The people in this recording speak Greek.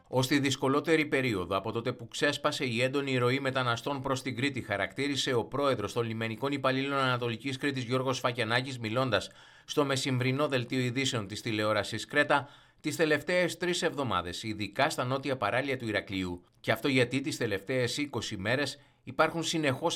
Ως τη δυσκολότερη περίοδο από τότε που ξέσπασε η έντονη ροή μεταναστών προς την Κρήτη, χαρακτήρισε ο πρόεδρος των Λιμενικών Υπαλλήλων Ανατολικής Κρήτης Γιώργος Φακιανάκης, μιλώντας στο μεσημβρινό δελτίο ειδήσεων της τηλεόρασης Κρέτα τις τελευταίες 3 εβδομάδες, ειδικά στα νότια παράλια του Ηρακλείου. Και αυτό γιατί τις τελευταίες 20 μέρες υπάρχουν συνεχώς